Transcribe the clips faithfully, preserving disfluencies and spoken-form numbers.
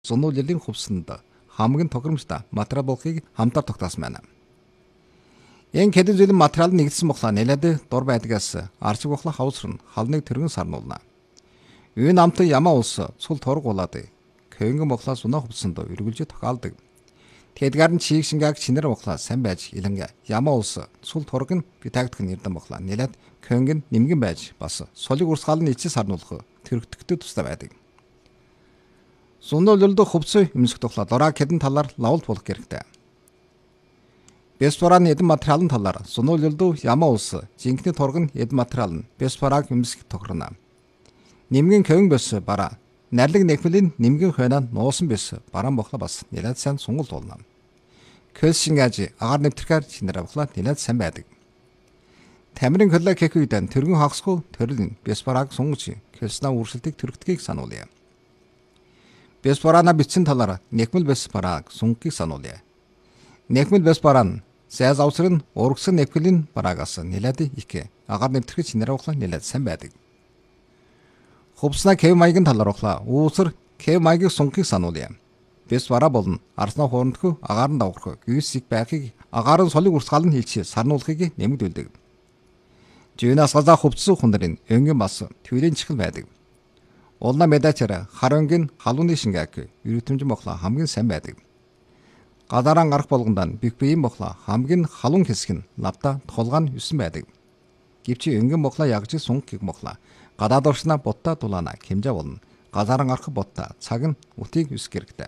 Зунуллийн хувьсанд хамгийн тохиромжтой материал болохыг хамтаар тогтоосон байна. Энэ хэдэн зүйлийн материал нэгдсэн бохла нэлээд дур байдгаас арчиг бохла хавсрын халныг тэргэн сарнуулна. Энэ амт ямаа улс цул торг болоод көнгөн бохла сунаа хувьсанд үргэлж тохиолдог. Тэдгээр нь чийг шингааг чинэр бохла сайн байж илэн ямаа улс цул торг нь битагдах нэрдэн бохла нэлээд көнгөн нэмгэн байж бас солиг урсгал нь ичээ сарнуулах тэрэгдэхтэй тустай байдаг. Зунуллд хувцас өмсөх тухлаа дораа хэдэн талаар лавлт болох хэрэгтэй. Бесфораны эдэн материалын талаар зунуллд ямаа улс жинхэнэ торг нь эдэн материал нь бесфораг өмсөх тохирно. Нэмгэн көнгөн бэс бараа Нарлиг нэхмэлийн нэмгэн хойноо нуусан бэс бараан бохла бас нэлээд сайн сунгал туулна. Көлс шингааж агаар нэвтрхээр чинэр бохла нэлээд сайн байдаг. Тамирын коллег хэхүйдэн тэргэн хагасгүй төрөл нь бесфораг сунгаж көлснаа үргэлжлэлтийг төрөгдгийг сануулъя. Бесфорана бичсэн талаар нэхмэл бэс барааг сунгийг сануулъя. Нэхмэл бэс бараа нь зайз авсар нь урагсан нэхмэлийн бараагаас нэлээд их агаар нэвтрэх чинэр бохла нэлээд сайн байдаг. Хувцсна кев маягийн талаар ухлаа. Үүсэр кев маягийг сунгийг сануулъя. Бесфора болон арснаа хоорондох агаар нь давхрах гүйсийг байхыг агаар нь солиг урсгал нь хэлж сарнуулахыг нэмэгдүүлдэг. Жинаас газаа хувцс хүндрийн өнгийн бас төвийн чихэл байдаг. Улна медачара харангийн халууны шингааг өрөтөмж бохла хамгийн сайн байдаг. Гадаран гарах болгонд бих биеийн бохла хамгийн халуун хэсэг нь лавта тулгаан юусан байдаг. Гэвч өнгийн бохла ягж сунгийг бохла гадаад оршна ботта дулаана хэмжээ болно. Газаран гарах ботта цаг нь утыг үсэх хэрэгтэй.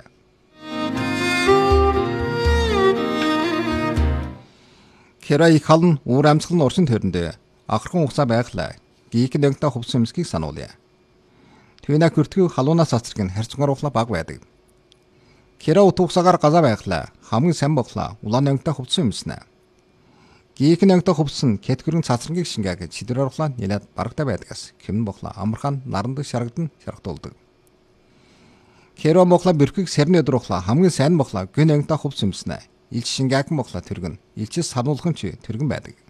Кера их халан уур амьсгал нь орчин төрөндөө ахархан хугацаа байглаа. Гийк нэгтэй хувцас өмсгийг сануулъя. Твина хүртгүү халуунаас цацраг нь харьцангуй ухла баг байдаг. Кера утгасагаар газаа байглаа. Хамгийн сайн бохла улаан нэгтэй хувцас өмснэ. Гийк нэгтэй хувцас нь кэтгэрэн цацрангийг шингааг чидэр орлоо нэлээд барагтай байдгаас хэм бохла амархан наранд шарагдан шаргатуулдаг. Кера бохла бэрхийг сарны өдөр бохла хамгийн сайн бохла гэн нэгтэй хувцас өмснэ. Илч шингааг бохла тэргэн илчээс сануулхан ч тэргэн байдаг.